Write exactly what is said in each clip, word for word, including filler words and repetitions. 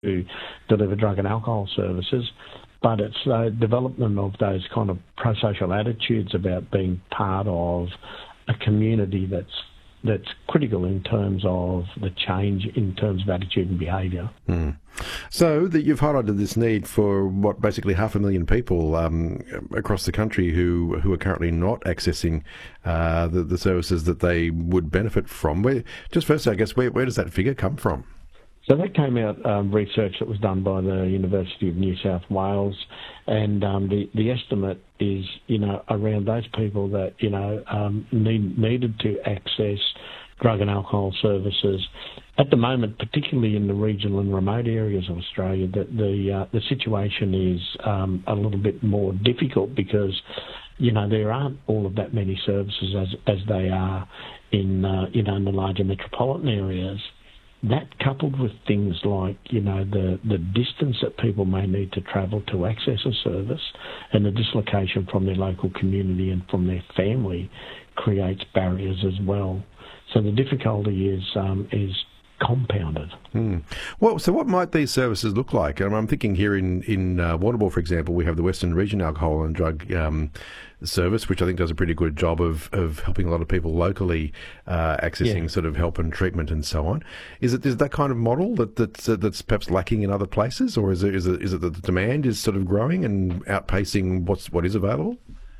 to deliver drug and alcohol services, but it's the development of those kind of pro-social attitudes about being part of a community that's that's critical in terms of the change in terms of attitude and behaviour. Mm. So that you've highlighted this need for what basically half a million people um, across the country who who are currently not accessing uh, the, the services that they would benefit from. Where, just first, I guess, where, where does that figure come from? So that came out um, research that was done by the University of New South Wales, and um, the the estimate is, you know, around those people that, you know, um, need, needed to access drug and alcohol services. At the moment, particularly in the regional and remote areas of Australia, that the uh, the situation is um, a little bit more difficult because, you know, there aren't all of that many services as as they are in uh, you know in the larger metropolitan areas. That coupled with things like, you know, the, the distance that people may need to travel to access a service and the dislocation from their local community and from their family creates barriers as well. So the difficulty is um, is compounded. Mm. Well, so what might these services look like? Um, I'm thinking here in, in uh, Warrnambool, for example, we have the Western Region Alcohol and Drug um, Service, which I think does a pretty good job of, of helping a lot of people locally uh, accessing yeah. sort of help and treatment and so on. Is it is that kind of model that that's, uh, that's perhaps lacking in other places, or is it, is it is it that the demand is sort of growing and outpacing what's what is available?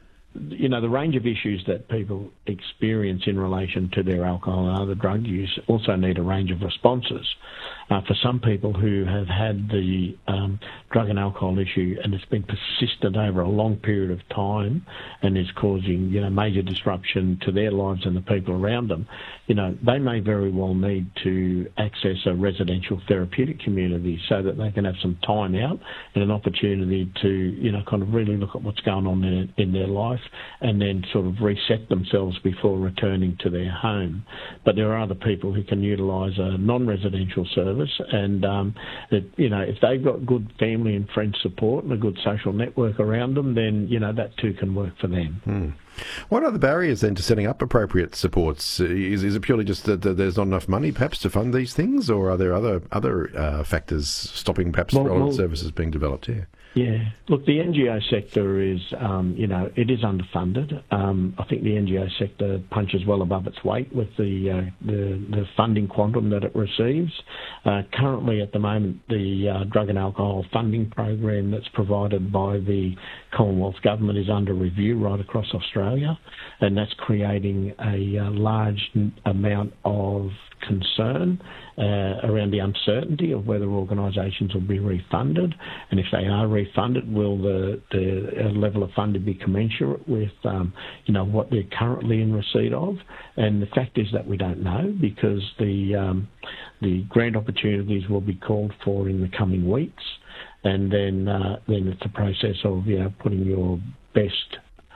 You know, the range of issues that people experience in relation to their alcohol and other drug use also need a range of responses. Uh, for some people who have had the um, drug and alcohol issue and it's been persistent over a long period of time and is causing, you know, major disruption to their lives and the people around them, you know, they may very well need to access a residential therapeutic community so that they can have some time out and an opportunity to, you know, kind of really look at what's going on in, in their life and then sort of reset themselves before returning to their home. But there are other people who can utilise a non-residential service, and um, that, you know, if they've got good family and friend support and a good social network around them, then, you know, that too can work for them. Hmm. What are the barriers then to setting up appropriate supports? Is, is it purely just that there's not enough money perhaps to fund these things, or are there other other uh, factors stopping perhaps well, relevant well, services being developed here? Yeah, look, the N G O sector is, um, you know, it is underfunded. Um, I think the N G O sector punches well above its weight with the uh, the, the funding quantum that it receives. Uh, currently, at the moment, the uh, drug and alcohol funding program that's provided by the Commonwealth Government is under review right across Australia, and that's creating a uh, large amount of concern uh, around the uncertainty of whether organisations will be refunded, and if they are refunded, will the, the level of funding be commensurate with um, you know what they're currently in receipt of? And the fact is that we don't know, because the um, the grant opportunities will be called for in the coming weeks, and then uh, then it's a process of, you know, putting your best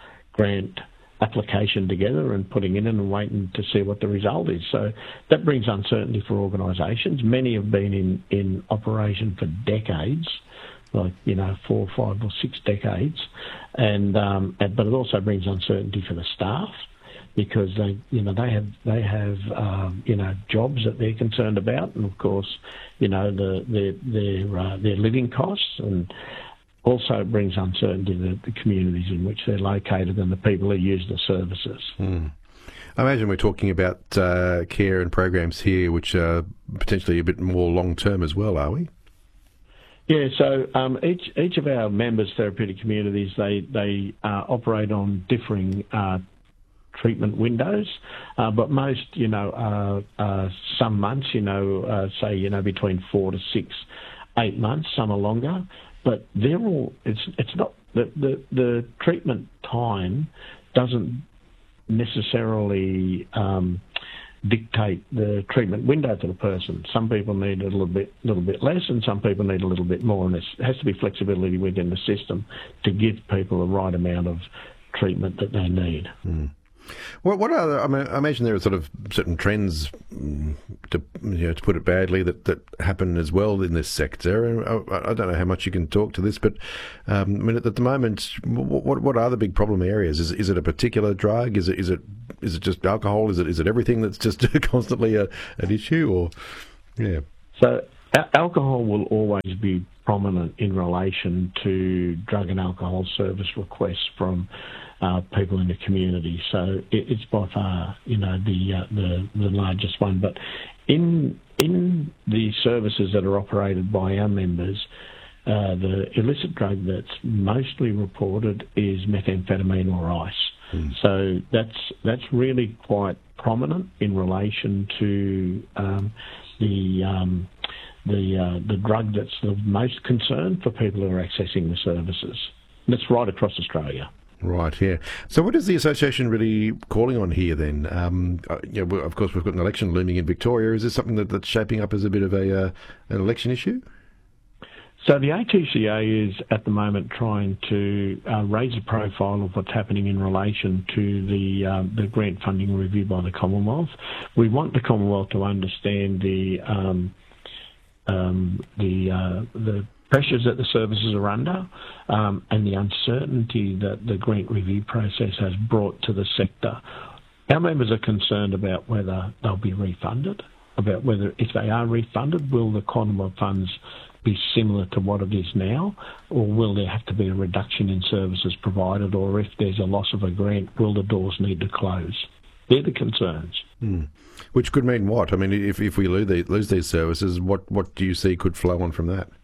grant application together and putting it in and waiting to see what the result is. So that brings uncertainty for organisations. Many have been in, in operation for decades, like, you know, four, five or six decades, and, um, and but it also brings uncertainty for the staff, because they, you know, they have they have um, you know, jobs that they're concerned about, and of course, you know, the their their uh, their living costs, and also it brings uncertainty to the communities in which they're located and the people who use the services. Mm. I imagine we're talking about uh, care and programs here which are potentially a bit more long-term as well, are we? Yeah, so um, each each of our members' therapeutic communities, they, they uh, operate on differing uh, treatment windows, uh, but most, you know, uh, uh, some months, you know, uh, say, you know, between four to six, eight months, some are longer. But they're all, it's it's not, the, the, the treatment time doesn't necessarily um, dictate the treatment window for the person. Some people need a little bit little bit less, and some people need a little bit more, and there has to be flexibility within the system to give people the right amount of treatment that they need. Mm. What, what are the, I, mean, I imagine there are sort of certain trends, to you know, to put it badly, that, that happen as well in this sector. And I, I don't know how much you can talk to this, but um, I mean, at the moment, what what are the big problem areas? Is is it a particular drug? Is it is it is it just alcohol? Is it is it everything that's just constantly a, an issue? Or yeah. So a- alcohol will always be prominent in relation to drug and alcohol service requests from uh, people in the community. So it, it's by far, you know, the, uh, the the largest one. But in in the services that are operated by our members, uh, the illicit drug that's mostly reported is methamphetamine or ice. Mm. So that's that's really quite prominent in relation to um, the um, the uh, the drug that's the most concern for people who are accessing the services. And it's right across Australia. Right, yeah. So what is the association really calling on here then? Um, uh, you know, of course, we've got an election looming in Victoria. Is this something that, that's shaping up as a bit of a uh, an election issue? So the A T C A is at the moment trying to uh, raise the profile of what's happening in relation to the uh, the grant funding review by the Commonwealth. We want the Commonwealth to understand the um, um, the uh, the pressures that the services are under um, and the uncertainty that the grant review process has brought to the sector. Our members are concerned about whether they'll be refunded, about whether if they are refunded, will the Commonwealth funds be similar to what it is now, or will there have to be a reduction in services provided, or if there's a loss of a grant, will the doors need to close? They're the concerns. Mm. Which could mean what? I mean, if if we lose these, lose these services, what, what do you see could flow on from that?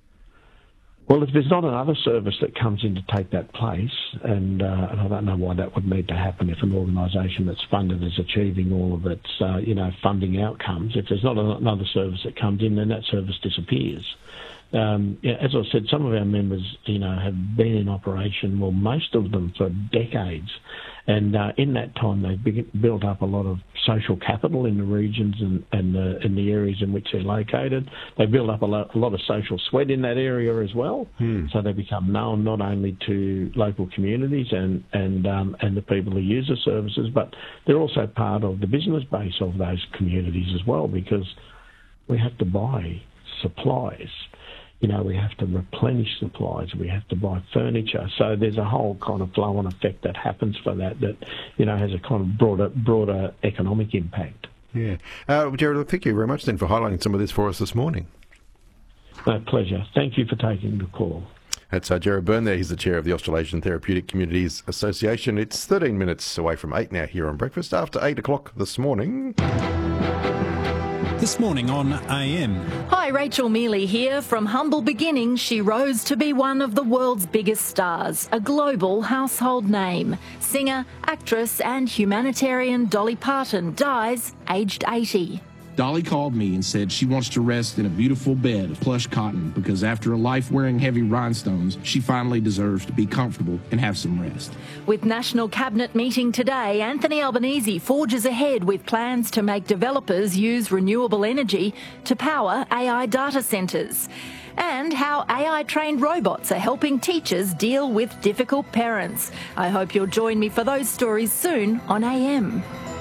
Well, if there's not another service that comes in to take that place, and, uh, and I don't know why that would need to happen if an organisation that's funded is achieving all of its, uh, you know, funding outcomes. If there's not another service that comes in, then that service disappears. Um, yeah, as I said, some of our members, you know, have been in operation, well, most of them for decades. And uh, in that time, they've built up a lot of social capital in the regions and, and the, in the areas in which they're located. They build up a lot, a lot of social sweat in that area as well. Hmm. So they become known not only to local communities and and um, and the people who use the services, but they're also part of the business base of those communities as well, because we have to buy supplies. You know, we have to replenish supplies, we have to buy furniture. So there's a whole kind of flow-on effect that happens for that, that, you know, has a kind of broader broader economic impact. Yeah. Uh, Gerard, thank you very much then for highlighting some of this for us this morning. My pleasure. Thank you for taking the call. That's uh, Gerard Byrne there. He's the chair of the Australasian Therapeutic Communities Association. It's thirteen minutes away from eight now here on Breakfast. After eight o'clock this morning... This morning on A M. Hi, Rachel Mealy here. From humble beginnings, she rose to be one of the world's biggest stars, a global household name. Singer, actress and humanitarian Dolly Parton dies aged eighty. Dolly called me and said she wants to rest in a beautiful bed of plush cotton because after a life wearing heavy rhinestones, she finally deserves to be comfortable and have some rest. With National Cabinet meeting today, Anthony Albanese forges ahead with plans to make developers use renewable energy to power A I data centres. And how A I-trained robots are helping teachers deal with difficult parents. I hope you'll join me for those stories soon on A M.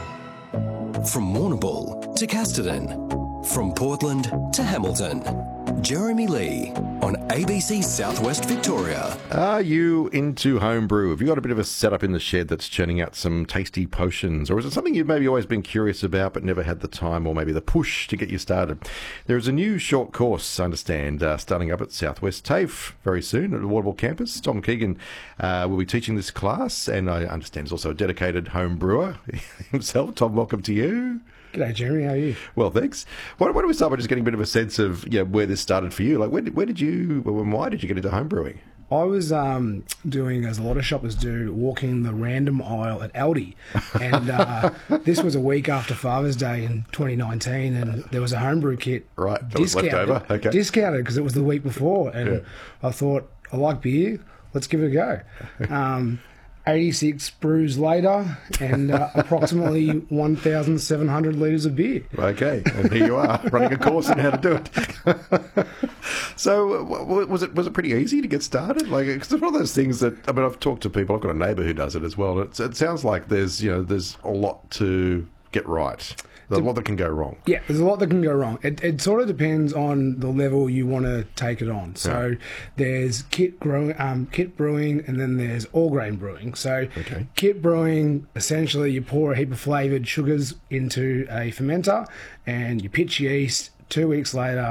From Warrnambool to Casterton, from Portland to Hamilton, Jeremy Lee on A B C Southwest Victoria. Are you into homebrew? Have you got a bit of a setup in the shed that's churning out some tasty potions? Or is it something you've maybe always been curious about but never had the time or maybe the push to get you started? There is a new short course, I understand, uh, starting up at Southwest TAFE very soon at the Warrnambool campus. Tom Keegan uh, will be teaching this class, and I understand he's also a dedicated home brewer himself. Tom, welcome to you. G'day, Jeremy. How are you? Well, thanks. Why, why don't we start by just getting a bit of a sense of you know, where this started for you? Like, where did, where did you, and why did you get into home brewing? I was um, doing, as a lot of shoppers do, walking the random aisle at Aldi. And uh, this was a week after Father's Day in twenty nineteen, and there was a homebrew kit. Right, that was left over. Okay. Discounted because it was the week before. And yeah. I thought, I like beer, let's give it a go. Um, eighty-six brews later and uh, approximately one thousand seven hundred litres of beer. Okay, and here you are, running a course on how to do it. So was it was it pretty easy to get started? Like, cause it's one of those things that, I mean, I've talked to people, I've got a neighbour who does it as well. It's, it sounds like there's, you know, there's a lot to get right. There's a lot that can go wrong. Yeah, there's a lot that can go wrong. It, it sort of depends on the level you want to take it on. So yeah. there's kit growing, um, kit brewing, and then there's all grain brewing. So okay. Kit brewing, essentially you pour a heap of flavoured sugars into a fermenter and you pitch yeast. Two weeks later,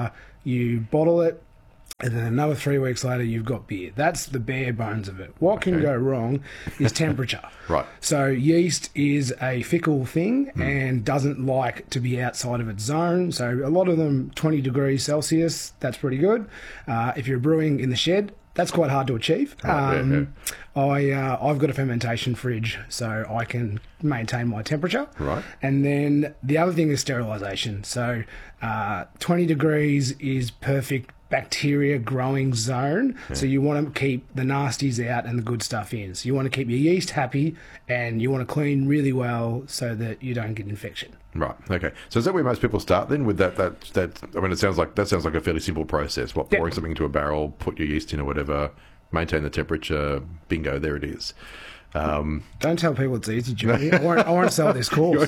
you bottle it, and then another three weeks later, you've got beer. That's the bare bones of it. What can Okay. go wrong is temperature. Right. So yeast is a fickle thing and doesn't like to be outside of its zone. So a lot of them, twenty degrees Celsius, that's pretty good. Uh, if you're brewing in the shed, that's quite hard to achieve. Right, yeah, um, I, uh, I've got a fermentation fridge, so I can maintain my temperature. Right. And then the other thing is sterilisation. So uh, twenty degrees is perfect bacteria growing zone. So you want to keep the nasties out and the good stuff in. So you want to keep your yeast happy and you want to clean really well so that you don't get infection. Right. Okay. So is that where most people start then? With that, that, that. I mean, it sounds like that sounds like a fairly simple process. What, Yeah. pouring something into a barrel, put your yeast in or whatever, maintain the temperature. Bingo, there it is. Um, Don't tell people it's easy, Jimmy. I won't, I won't sell this course.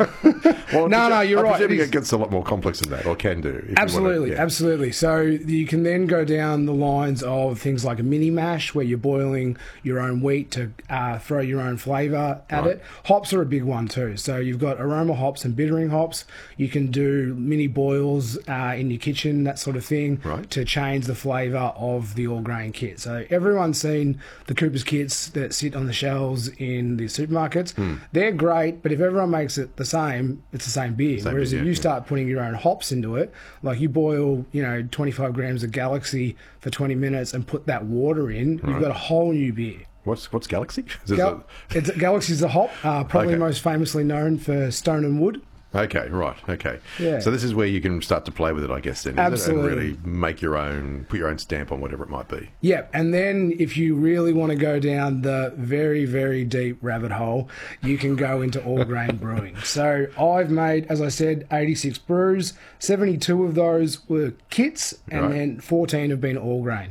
well, No, no, you're I'm right. presuming It is- it gets a lot more complex than that, or can do. if you Absolutely, wanna- yeah. absolutely. So you can then go down the lines of things like a mini mash, where you're boiling your own wheat to uh, throw your own flavour at Right. it. Hops are a big one too. So you've got aroma hops and bittering hops. You can do mini boils uh, in your kitchen, that sort of thing, Right. to change the flavour of the all grain kit. So everyone's seen the Cooper's kits that sit on the shelves in the supermarkets. Hmm. They're great, but if everyone makes it the same, it's the same beer. Same Whereas beer, if you yeah. start putting your own hops into it, like you boil, you know, twenty-five grams of Galaxy for twenty minutes and put that water in, you've got a whole new beer. What's what's Galaxy? Is this Gal- it's, Galaxy's a hop, uh, probably Okay. most famously known for Stone and Wood. a- okay, right. Okay. Yeah. So this is where you can start to play with it, I guess. Then, isn't it? Absolutely. And really make your own, put your own stamp on whatever it might be. Yeah, and then if you really want to go down the very, very deep rabbit hole, you can go into all grain brewing. So I've made, as I said, eighty-six brews. seventy-two of those were kits, and Right. then fourteen have been all grain.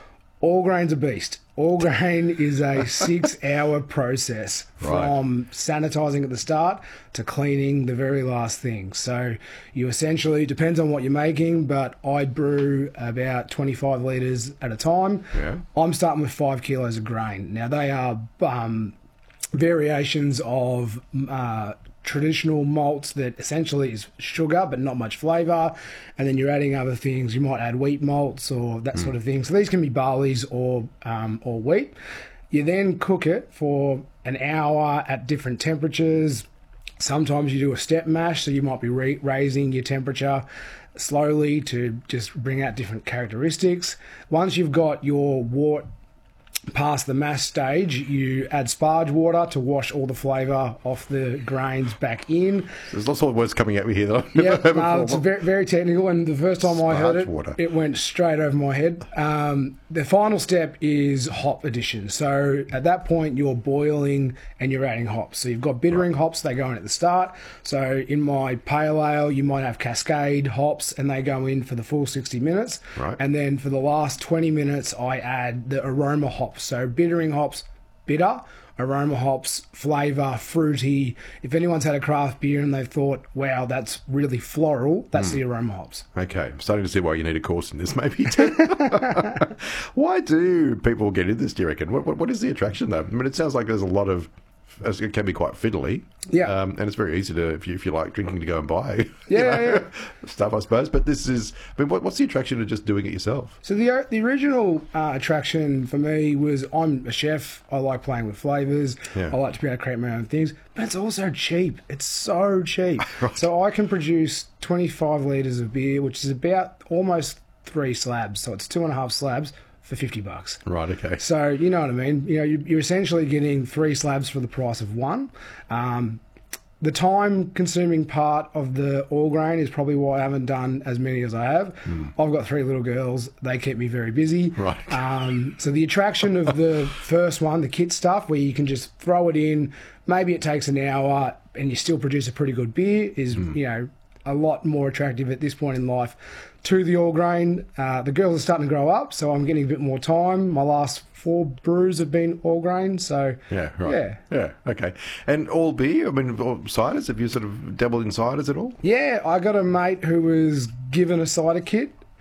All grain's a beast. All grain is a six-hour process Right. from sanitising at the start to cleaning the very last thing. So you essentially, depends on what you're making, but I brew about twenty-five litres at a time. Yeah. I'm starting with five kilos of grain. Now they are um, variations of uh, traditional malts that essentially is sugar but not much flavour, and then you're adding other things. You might add wheat malts or that sort of thing. So these can be barleys or um, or wheat. You then cook it for an hour at different temperatures. Sometimes you do a step mash, so you might be re- raising your temperature slowly to just bring out different characteristics. Once you've got your wort past the mash stage, you add sparge water to wash all the flavour off the grains back in. There's lots of words coming at me here that I've Yeah, never heard no, before. it's very, very technical, and the first time I heard Sparge it, water. it went straight over my head. Um, the final step is hop addition. So at that point, you're boiling and you're adding hops. So you've got bittering hops, they go in at the start. So in my pale ale, you might have Cascade hops, and they go in for the full sixty minutes. Right. And then for the last twenty minutes, I add the aroma hops. So bittering hops, bitter. Aroma hops, flavour, fruity. If anyone's had a craft beer and they've thought, wow, that's really floral, that's the aroma hops. Okay, I'm starting to see why you need a course in this, maybe. Why do people get into this, do you reckon? What, what, what is the attraction, though? I mean, it sounds like there's a lot of... It can be quite fiddly. Yeah. Um, and it's very easy to, if you, if you like drinking, to go and buy you Yeah, know, stuff, I suppose. But this is... I mean, what, what's the attraction of just doing it yourself? So the the original uh, attraction for me was I'm a chef. I like playing with flavours. Yeah. I like to be able to create my own things. But it's also cheap. It's so cheap. So I can produce twenty-five litres of beer, which is about almost three slabs. So it's two and a half slabs for fifty bucks. Right, okay. So you know what I mean. You know, you- you're essentially getting three slabs for the price of one. Um, the time-consuming part of the all grain is probably why I haven't done as many as I have. I've got three little girls; they keep me very busy. Right. Um, so the attraction of the first one, the kit stuff, where you can just throw it in. Maybe it takes an hour, and you still produce a pretty good beer. Is you know a lot more attractive at this point in life. To the all grain, uh, the girls are starting to grow up, so I'm getting a bit more time. My last four brews have been all grain, so Yeah, right. yeah. Yeah, okay. And all beer? I mean, all ciders? Have you sort of dabbled in ciders at all? Yeah, I got a mate who was given a cider kit.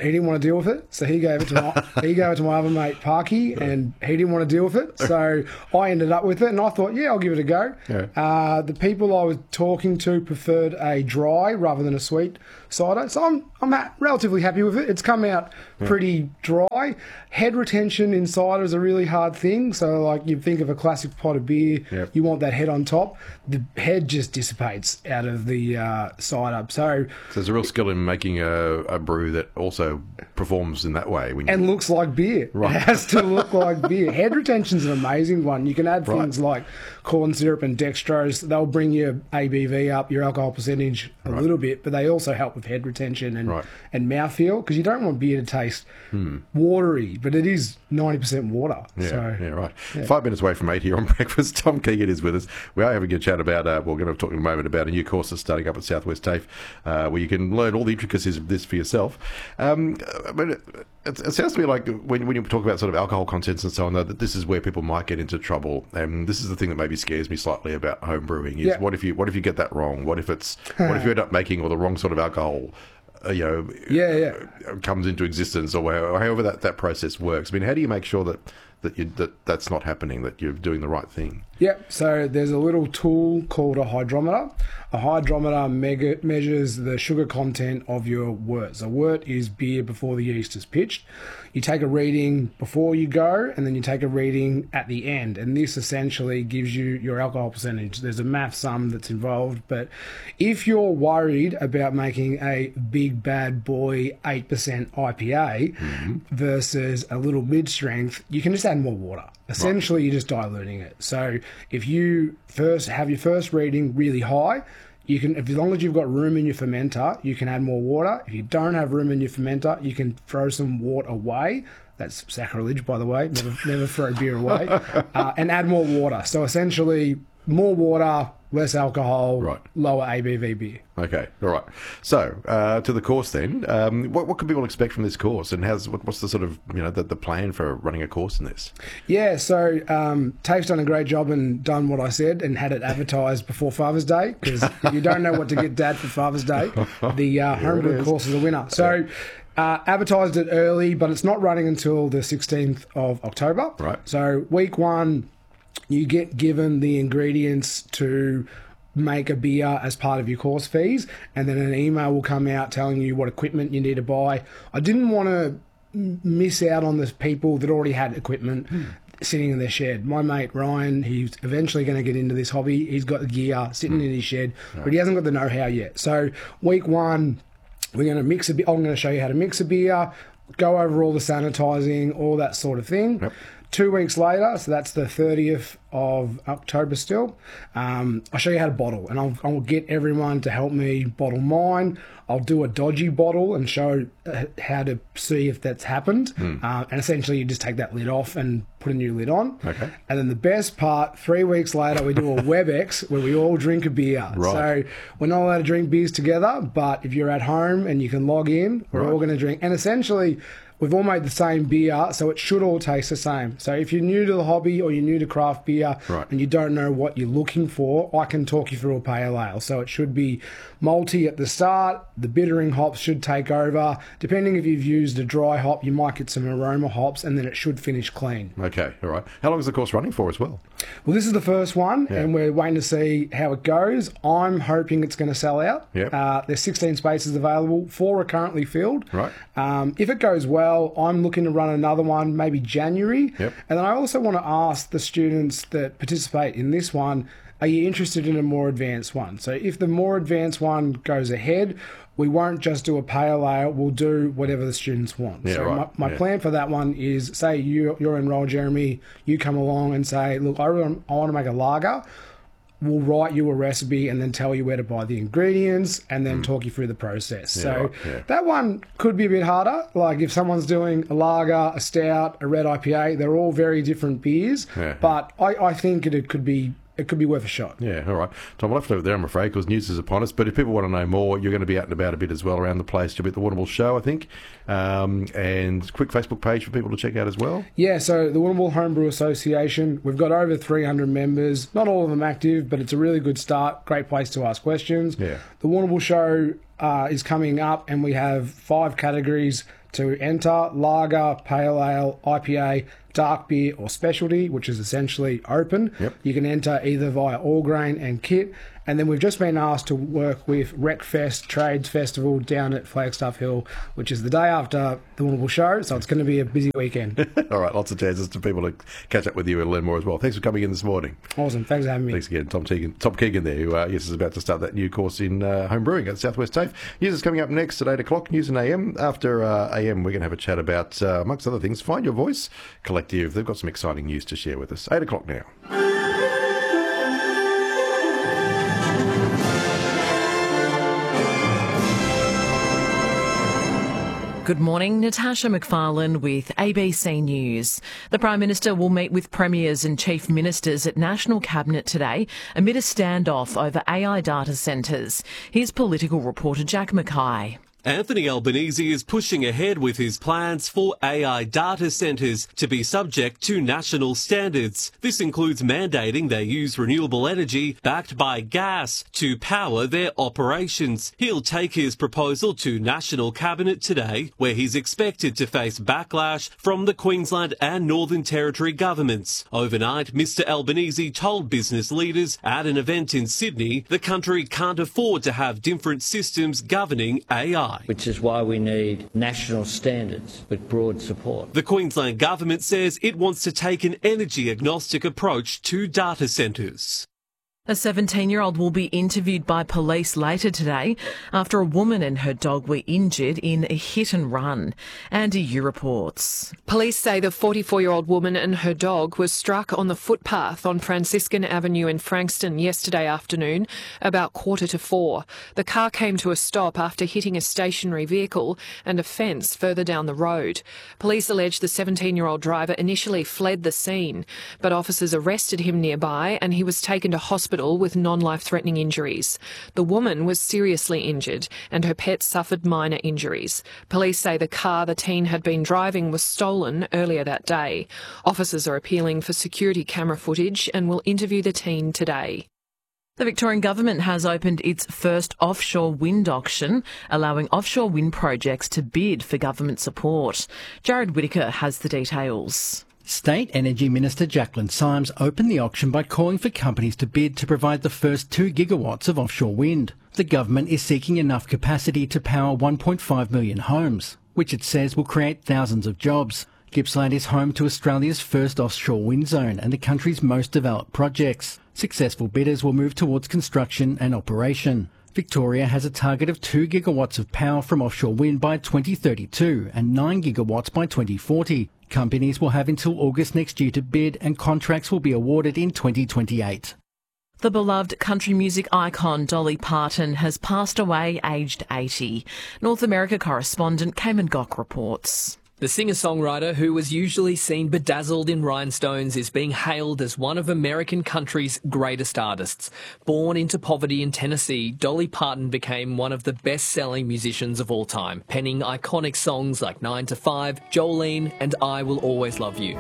he didn't want to deal with it, so he gave it to my, he gave it to my other mate Parky, and he didn't want to deal with it, so I ended up with it, and I thought, yeah, I'll give it a go. Yeah. Uh, the people I was talking to preferred a dry rather than a sweet cider, so I'm I'm ha- relatively happy with it. It's come out yeah. pretty dry. Head retention in cider is a really hard thing, so like you think of a classic pot of beer, yep. you want that head on top. The head just dissipates out of the uh, cider, so... So there's a real skill in making a, a brew that also performs in that way. When you... And looks like beer. Right. It has to look like beer. Head retention's an amazing one. You can add Right. things like corn syrup and dextrose. They'll bring your A B V up, your alcohol percentage a Right. little bit, but they also help with head retention and, Right. and mouthfeel, because you don't want beer to taste hmm. watery, but it is ninety percent water. Yeah, so, yeah, right. yeah. Five minutes away from eight here on Breakfast. Tom Keegan is with us. We are having a chat about, uh, we're going to talk in a moment about a new course that's starting up at Southwest TAFE, uh, where you can learn all the intricacies of this for yourself. Um, I mean, it, it sounds to me like when, when you talk about sort of alcohol contents and so on, that this is where people might get into trouble. And this is the thing that maybe scares me slightly about home brewing is yeah. what if you what if you get that wrong? What if it's what if you end up making all the wrong sort of alcohol? Uh, you know, yeah, yeah. uh, comes into existence, or however, however that, that process works. I mean, how do you make sure that that you that that's not happening, that you're doing the right thing? Yep, so there's a little tool called a hydrometer. A hydrometer mega- measures the sugar content of your wort. So wort is beer before the yeast is pitched. You take a reading before you go, and then you take a reading at the end. And this essentially gives you your alcohol percentage. There's a math sum that's involved, but if you're worried about making a big bad boy eight percent I P A mm-hmm. versus a little mid-strength, you can just add more water. Essentially, right. You're just diluting it. So if you first have your first reading really high, you can, as long as you've got room in your fermenter, you can add more water. If you don't have room in your fermenter, you can throw some water away. That's sacrilege, by the way. Never, never throw beer away. Uh, and add more water. So essentially, more water, less alcohol, right. lower A B V beer. Okay, all right. So uh, to the course then. Um, what, what can people expect from this course, and how's what, what's the sort of you know the, the plan for running a course in this? Yeah, so um, TAFE's done a great job and done what I said and had it advertised before Father's Day, because if you don't know what to get Dad for Father's Day, the uh, homebrew course is a winner. So. Uh, advertised it early, but it's not running until the sixteenth of October. Right. So week one, you get given the ingredients to make a beer as part of your course fees, and then an email will come out telling you what equipment you need to buy. I didn't want to miss out on the people that already had equipment hmm. sitting in their shed. My mate Ryan, he's eventually going to get into this hobby. He's got the gear sitting hmm. in his shed, right. but he hasn't got the know-how yet. So week one, we're going to mix a beer. I'm going to show you how to mix a beer, go over all the sanitizing, all that sort of thing. Yep. Two weeks later, so that's the thirtieth of October still, um, I'll show you how to bottle, and I'll, I'll get everyone to help me bottle mine. I'll do a dodgy bottle and show uh, how to see if that's happened. Mm. Uh, and essentially you just take that lid off and put a new lid on. Okay. And then the best part, three weeks later, we do a WebEx where we all drink a beer. Right. So we're not allowed to drink beers together, but if you're at home and you can log in, we're right. all going to drink. And essentially, we've all made the same beer, so it should all taste the same. So if you're new to the hobby or you're new to craft beer right. and you don't know what you're looking for, I can talk you through a pale ale. So it should be malty at the start. The bittering hops should take over. Depending if you've used a dry hop, you might get some aroma hops, and then it should finish clean. Okay, all right. How long is the course running for as well? Well, this is the first one, yeah. and we're waiting to see how it goes. I'm hoping it's going to sell out. Yep. Uh, there's sixteen spaces available. Four are currently filled. Right. Um, if it goes well, I'm looking to run another one, maybe January. Yep. And then I also want to ask the students that participate in this one, are you interested in a more advanced one? So if the more advanced one goes ahead, we won't just do a pale ale, we'll do whatever the students want. Yeah, so right. my, my yeah. plan for that one is, say you, you're enrolled, Jeremy, you come along and say, look, I, really, I want to make a lager. We'll write you a recipe and then tell you where to buy the ingredients and then mm. talk you through the process. Yeah, so right, yeah. that one could be a bit harder. Like if someone's doing a lager, a stout, a red I P A, they're all very different beers. Yeah, but I, I think it, it could be it could be worth a shot. Yeah, all right. Tom, we'll have to leave it there, I'm afraid, because news is upon us. But if people want to know more, you're going to be out and about a bit as well around the place. You'll be at the Warrnambool Show, I think. Um, and quick Facebook page for people to check out as well. Yeah, so the Warrnambool Homebrew Association, we've got over three hundred members. Not all of them active, but it's a really good start. Great place to ask questions. Yeah. The Warrnambool Show uh, is coming up, and we have five categories To enter, lager, pale ale, I P A, dark beer or specialty, which is essentially open. Yep. You can enter either via All Grain and Kit. And then we've just been asked to work with Wreckfest Trades Festival down at Flagstaff Hill, which is the day after the Warrnambool show, so it's going to be a busy weekend. All right, lots of chances for people to catch up with you and learn more as well. Thanks for coming in this morning. Awesome, thanks for having me. Thanks again, Tom Keegan, Tom Keegan there, who uh, yes, is about to start that new course in uh, home brewing at Southwest TAFE. News is coming up next at eight o'clock, News and A M. After uh, A M, we're going to have a chat about, uh, amongst other things, Find Your Voice Collective. They've got some exciting news to share with us. eight o'clock now. Good morning, Natasha McFarlane with A B C News. The Prime Minister will meet with premiers and chief ministers at National Cabinet today amid a standoff over A I data centres. Here's political reporter Jack Mackay. Anthony Albanese is pushing ahead with his plans for A I data centres to be subject to national standards. This includes mandating they use renewable energy backed by gas to power their operations. He'll take his proposal to National Cabinet today, where he's expected to face backlash from the Queensland and Northern Territory governments. Overnight, Mister Albanese told business leaders at an event in Sydney the country can't afford to have different systems governing A I. Which is why we need national standards with broad support. The Queensland government says it wants to take an energy agnostic approach to data centres. A seventeen-year-old will be interviewed by police later today after a woman and her dog were injured in a hit and run. Andy Yu reports. Police say the forty-four-year-old woman and her dog were struck on the footpath on Franciscan Avenue in Frankston yesterday afternoon, about quarter to four. The car came to a stop after hitting a stationary vehicle and a fence further down the road. Police allege the seventeen-year-old driver initially fled the scene, but officers arrested him nearby and he was taken to hospital with non-life-threatening injuries. The woman was seriously injured and her pet suffered minor injuries. Police say the car the teen had been driving was stolen earlier that day. Officers are appealing for security camera footage and will interview the teen today. The Victorian Government has opened its first offshore wind auction, allowing offshore wind projects to bid for government support. Jared Whittaker has the details. State Energy Minister Jacqueline Symes opened the auction by calling for companies to bid to provide the first two gigawatts of offshore wind. The government is seeking enough capacity to power one point five million homes, which it says will create thousands of jobs. Gippsland is home to Australia's first offshore wind zone and the country's most developed projects. Successful bidders will move towards construction and operation. Victoria has a target of two gigawatts of power from offshore wind by twenty thirty-two and nine gigawatts by twenty forty. Companies will have until August next year to bid and contracts will be awarded in twenty twenty-eight. The beloved country music icon Dolly Parton has passed away aged eighty. North America correspondent Cayman Gock reports. The singer-songwriter, who was usually seen bedazzled in rhinestones, is being hailed as one of American country's greatest artists. Born into poverty in Tennessee, Dolly Parton became one of the best-selling musicians of all time, penning iconic songs like nine to five, Jolene and I Will Always Love You.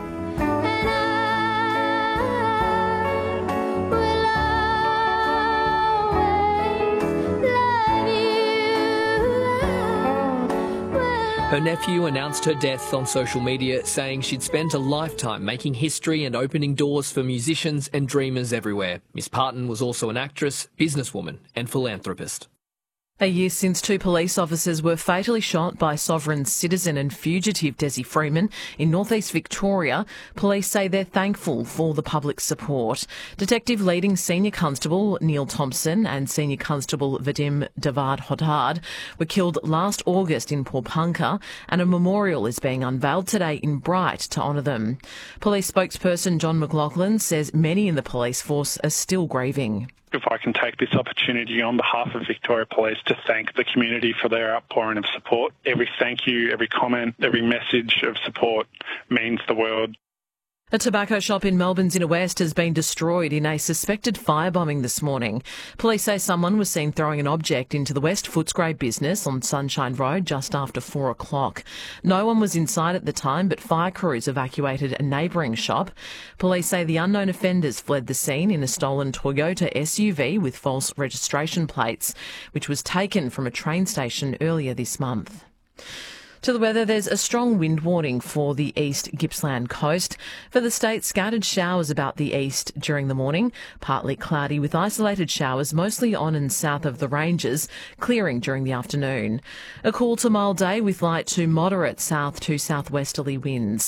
Her nephew announced her death on social media, saying she'd spent a lifetime making history and opening doors for musicians and dreamers everywhere. Miss Parton was also an actress, businesswoman and philanthropist. A year since two police officers were fatally shot by sovereign citizen and fugitive Desi Freeman in northeast Victoria, police say they're thankful for the public support. Detective leading Senior Constable Neil Thompson and Senior Constable Vadim Davad Hodard were killed last August in Pawnpukka, and a memorial is being unveiled today in Bright to honour them. Police spokesperson John McLaughlin says many in the police force are still grieving. If I can take this opportunity on behalf of Victoria Police to thank the community for their outpouring of support. Every thank you, every comment, every message of support means the world. A tobacco shop in Melbourne's Inner West has been destroyed in a suspected firebombing this morning. Police say someone was seen throwing an object into the West Footscray business on Sunshine Road just after four o'clock. No one was inside at the time, but fire crews evacuated a neighbouring shop. Police say the unknown offenders fled the scene in a stolen Toyota S U V with false registration plates, which was taken from a train station earlier this month. To the weather, there's a strong wind warning for the east Gippsland coast. For the state, scattered showers about the east during the morning, partly cloudy with isolated showers mostly on and south of the ranges, clearing during the afternoon. A cool to mild day with light to moderate south to southwesterly winds.